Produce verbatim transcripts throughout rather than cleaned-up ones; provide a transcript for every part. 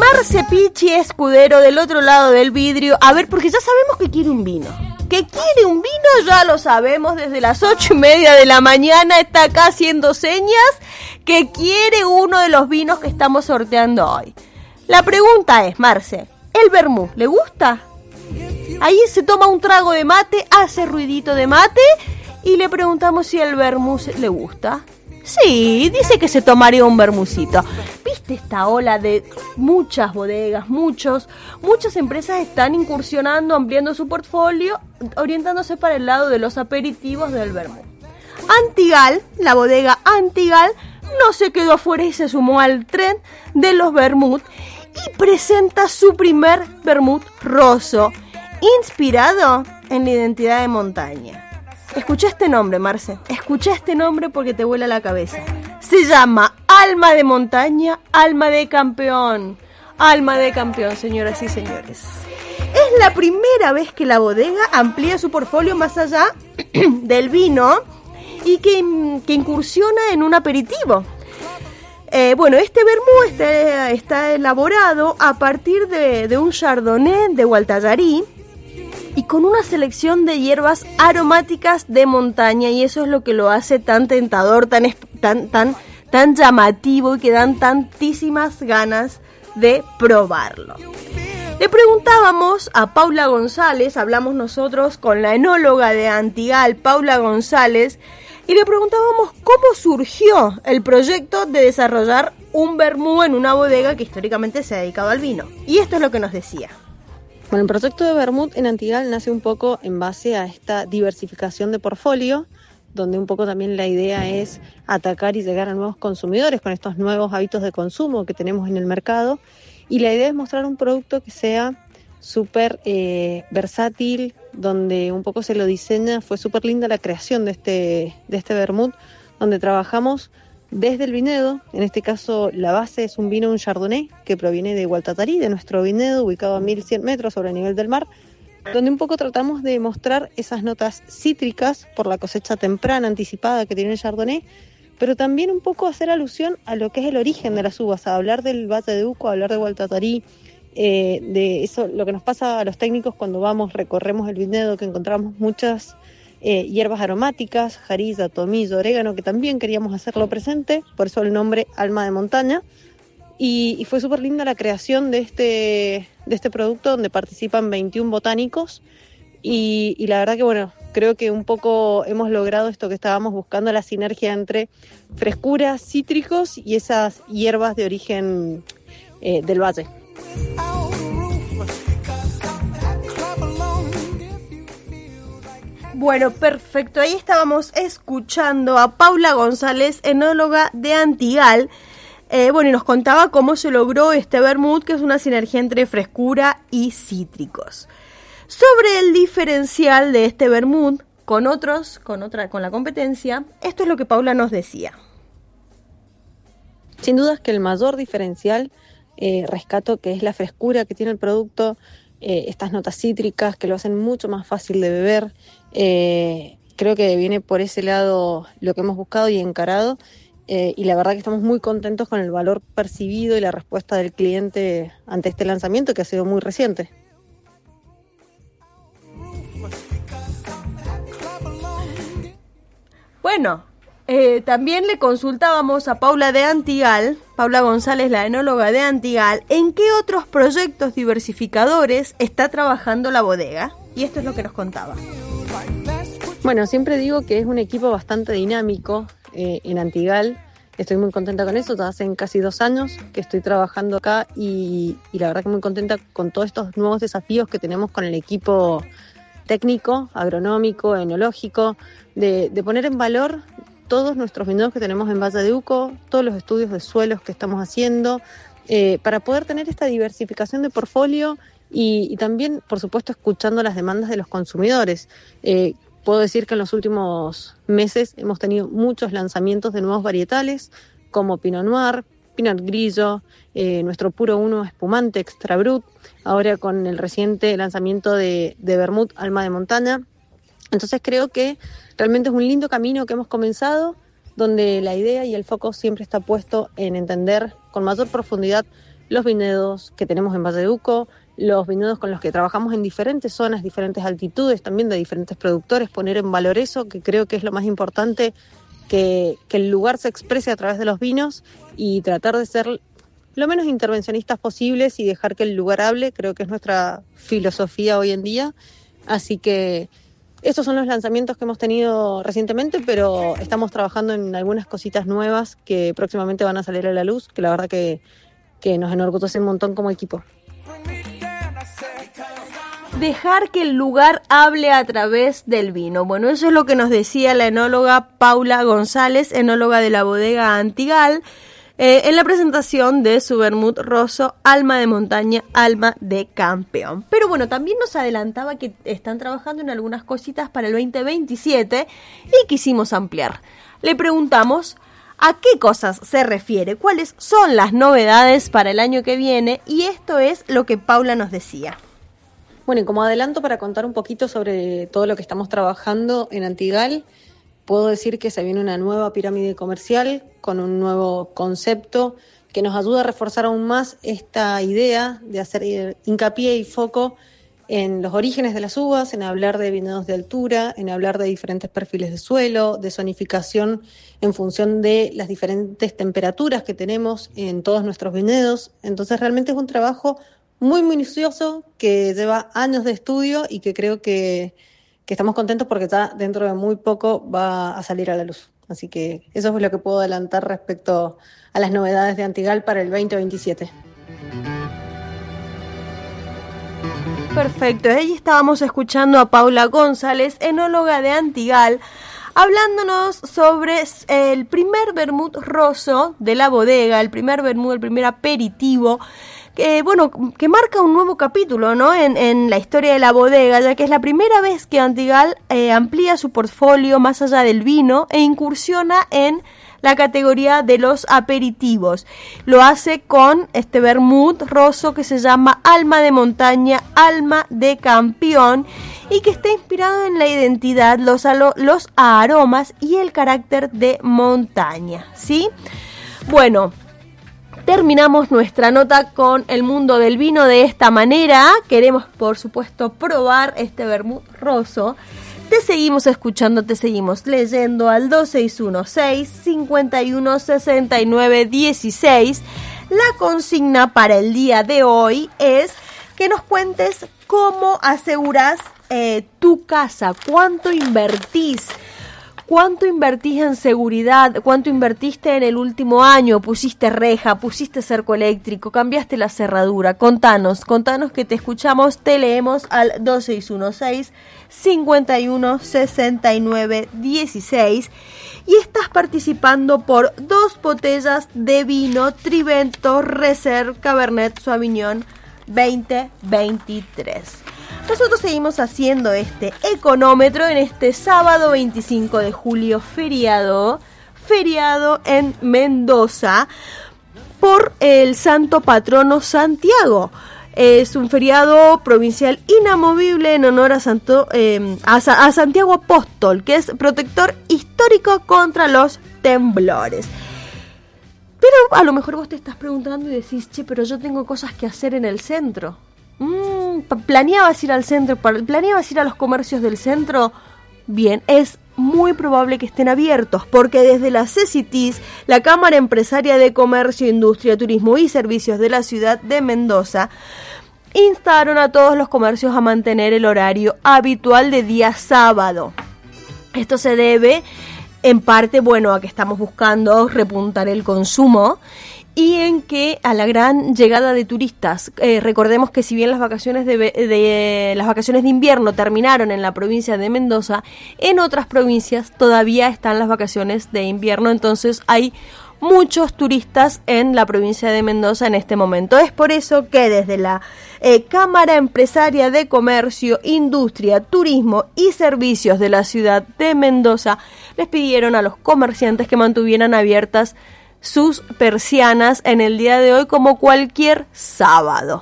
Marce Pichi Escudero del otro lado del vidrio. A ver, porque ya sabemos que quiere un vino. Que quiere un vino, ya lo sabemos, desde las ocho y media de la mañana está acá haciendo señas que quiere uno de los vinos que estamos sorteando hoy. La pregunta es, Marce, ¿el vermú le gusta? Ahí se toma un trago de mate, hace ruidito de mate y le preguntamos si el vermú le gusta. Sí, dice que se tomaría un vermucito. ¿Viste esta ola de muchas bodegas, muchos, muchas empresas están incursionando, ampliando su portfolio, orientándose para el lado de los aperitivos del vermú? Antigal, la bodega Antigal, no se quedó afuera y se sumó al tren de los vermut y presenta su primer vermut rosso, inspirado en la identidad de montaña. Escuché este nombre, Marce. Escuché este nombre porque te vuela la cabeza. Se llama Alma de Montaña, Alma de Campeón. Alma de Campeón, señoras y señores. Es la primera vez que la bodega amplía su portfolio más allá del vino y que, que incursiona en un aperitivo. Eh, bueno, este vermú está, está elaborado a partir de, de un chardonnay de Gualtallarí y con una selección de hierbas aromáticas de montaña, y eso es lo que lo hace tan tentador, tan, tan, tan, tan llamativo y que dan tantísimas ganas de probarlo. Le preguntábamos a Paula González, hablamos nosotros con la enóloga de Antigal, Paula González, y le preguntábamos cómo surgió el proyecto de desarrollar un vermú en una bodega que históricamente se ha dedicado al vino. Y esto es lo que nos decía. Bueno, el proyecto de vermut en Antigal nace un poco en base a esta diversificación de portfolio, donde un poco también la idea es atacar y llegar a nuevos consumidores con estos nuevos hábitos de consumo que tenemos en el mercado. Y la idea es mostrar un producto que sea súper eh, versátil, donde un poco se lo diseña. Fue súper linda la creación de este, de este vermut, donde trabajamos desde el viñedo. En este caso la base es un vino, un chardonnay, que proviene de Gualtallarí, de nuestro viñedo, ubicado a mil cien metros sobre el nivel del mar, donde un poco tratamos de mostrar esas notas cítricas por la cosecha temprana, anticipada que tiene el chardonnay, pero también un poco hacer alusión a lo que es el origen de las uvas, a hablar del Valle de Uco, a hablar de Gualtallarí, eh, de eso, lo que nos pasa a los técnicos cuando vamos, recorremos el viñedo, que encontramos muchas Eh, hierbas aromáticas, jarilla, tomillo, orégano, que también queríamos hacerlo presente, por eso el nombre Alma de Montaña. Y, y fue súper linda la creación de este, de este producto, donde participan veintiún botánicos. Y, y la verdad que, bueno, creo que un poco hemos logrado esto que estábamos buscando, la sinergia entre frescura, cítricos y esas hierbas de origen eh, del valle. Bueno, perfecto. Ahí estábamos escuchando a Paula González, enóloga de Antigal. Eh, bueno, y nos contaba cómo se logró este vermut, que es una sinergia entre frescura y cítricos. Sobre el diferencial de este vermut con otros, con otra, con la competencia, esto es lo que Paula nos decía. Sin duda es que el mayor diferencial, eh, rescato que es la frescura que tiene el producto, eh, estas notas cítricas que lo hacen mucho más fácil de beber. Eh, creo que viene por ese lado lo que hemos buscado y encarado, eh, y la verdad que estamos muy contentos con el valor percibido y la respuesta del cliente ante este lanzamiento, que ha sido muy reciente. Bueno, eh, también le consultábamos a Paula de Antigal, Paula González, la enóloga de Antigal, en qué otros proyectos diversificadores está trabajando la bodega, y esto es lo que nos contaba. Bueno, siempre digo que es un equipo bastante dinámico eh, en Antigal. Estoy muy contenta con eso, ya hacen casi dos años que estoy trabajando acá y, y la verdad que muy contenta con todos estos nuevos desafíos que tenemos con el equipo técnico, agronómico, enológico, de, de poner en valor todos nuestros viñedos que tenemos en Valle de Uco, todos los estudios de suelos que estamos haciendo, eh, para poder tener esta diversificación de portfolio y, y también, por supuesto, escuchando las demandas de los consumidores. Eh, Puedo decir que en los últimos meses hemos tenido muchos lanzamientos de nuevos varietales, como Pinot Noir, Pinot Grillo, eh, nuestro Puro Uno espumante Extra Brut, ahora con el reciente lanzamiento de, de Vermut Alma de Montaña. Entonces creo que realmente es un lindo camino que hemos comenzado, donde la idea y el foco siempre está puesto en entender con mayor profundidad los viñedos que tenemos en Valleduco, los viñedos con los que trabajamos en diferentes zonas, diferentes altitudes, también de diferentes productores, poner en valor eso, que creo que es lo más importante, que, que el lugar se exprese a través de los vinos y tratar de ser lo menos intervencionistas posibles y dejar que el lugar hable, creo que es nuestra filosofía hoy en día. Así que estos son los lanzamientos que hemos tenido recientemente, pero estamos trabajando en algunas cositas nuevas que próximamente van a salir a la luz, que la verdad que, que nos enorgullece un montón como equipo. Dejar que el lugar hable a través del vino. Bueno, eso es lo que nos decía la enóloga Paula González, enóloga de la bodega Antigal, eh, en la presentación de su vermut rosso Alma de Montaña, Alma de Campeón. Pero bueno, también nos adelantaba que están trabajando en algunas cositas para el veinte veintisiete y quisimos ampliar. Le preguntamos a qué cosas se refiere, cuáles son las novedades para el año que viene, y esto es lo que Paula nos decía. Bueno, y como adelanto para contar un poquito sobre todo lo que estamos trabajando en Antigal, puedo decir que se viene una nueva pirámide comercial con un nuevo concepto que nos ayuda a reforzar aún más esta idea de hacer hincapié y foco en los orígenes de las uvas, en hablar de viñedos de altura, en hablar de diferentes perfiles de suelo, de zonificación en función de las diferentes temperaturas que tenemos en todos nuestros viñedos. Entonces realmente es un trabajo muy minucioso que lleva años de estudio y que creo que, que estamos contentos porque ya dentro de muy poco va a salir a la luz. Así que eso es lo que puedo adelantar respecto a las novedades de Antigal para el veinte veintisiete. Perfecto, ahí estábamos escuchando a Paula González, enóloga de Antigal, hablándonos sobre el primer vermut rosso de la bodega, el primer vermut, el primer aperitivo, que bueno, que marca un nuevo capítulo, ¿no? En, en la historia de la bodega, ya que es la primera vez que Antigal eh, amplía su portfolio más allá del vino e incursiona en la categoría de los aperitivos. Lo hace con este vermut rosso que se llama Alma de Montaña, Alma de Campeón, y que está inspirado en la identidad, los, alo- los aromas y el carácter de montaña, ¿sí? Bueno, terminamos nuestra nota con el mundo del vino de esta manera. Queremos, por supuesto, probar este vermut rosso. Te seguimos escuchando, te seguimos leyendo al dos seis uno seis, cinco uno seis nueve uno seis. La consigna para el día de hoy es que nos cuentes cómo aseguras eh, tu casa, cuánto invertís. ¿Cuánto invertís en seguridad? ¿Cuánto invertiste en el último año? ¿Pusiste reja? ¿Pusiste cerco eléctrico? ¿Cambiaste la cerradura? Contanos, contanos que te escuchamos, te leemos al dos seis uno seis, cinco uno seis nueve uno seis y estás participando por dos botellas de vino Trivento Reserve Cabernet Sauvignon veinte veintitrés. Nosotros seguimos haciendo este económetro en este sábado veinticinco de julio, feriado, feriado en Mendoza por el santo patrono Santiago. Es un feriado provincial inamovible en honor a, Santo, eh, a, a Santiago Apóstol, que es protector histórico contra los temblores. Pero a lo mejor vos te estás preguntando y decís, che, pero yo tengo cosas que hacer en el centro. Mm, ¿Planeabas ir al centro? ¿Planeabas ir a los comercios del centro? Bien, es muy probable que estén abiertos, porque desde la CECITIS, la Cámara Empresaria de Comercio, Industria, Turismo y Servicios de la ciudad de Mendoza, instaron a todos los comercios a mantener el horario habitual de día sábado. Esto se debe, en parte, bueno, a que estamos buscando repuntar el consumo y en que a la gran llegada de turistas. Eh, recordemos que si bien las vacaciones de, de las vacaciones de invierno terminaron en la provincia de Mendoza, en otras provincias todavía están las vacaciones de invierno, entonces hay muchos turistas en la provincia de Mendoza en este momento. Es por eso que desde la eh, Cámara Empresaria de Comercio, Industria, Turismo y Servicios de la ciudad de Mendoza les pidieron a los comerciantes que mantuvieran abiertas sus persianas en el día de hoy como cualquier sábado.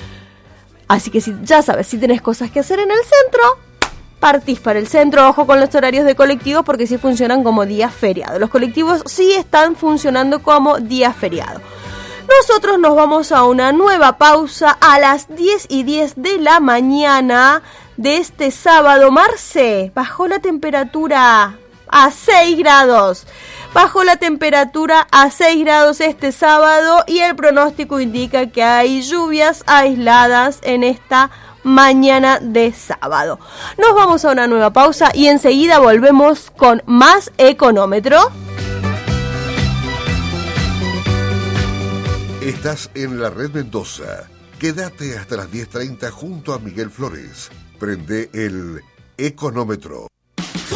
Así que si ya sabes, si tenés cosas que hacer en el centro, partís para el centro. Ojo con los horarios de colectivos porque sí funcionan como día feriado. Los colectivos sí están funcionando como día feriado. Nosotros nos vamos a una nueva pausa a las diez y diez de la mañana de este sábado. Marce, bajó la temperatura a seis grados. Bajó la temperatura a seis grados este sábado y el pronóstico indica que hay lluvias aisladas en esta mañana de sábado. Nos vamos a una nueva pausa y enseguida volvemos con más Económetro. Estás en la Red Mendoza. Quédate hasta las diez treinta junto a Miguel Flores. Prende el Económetro.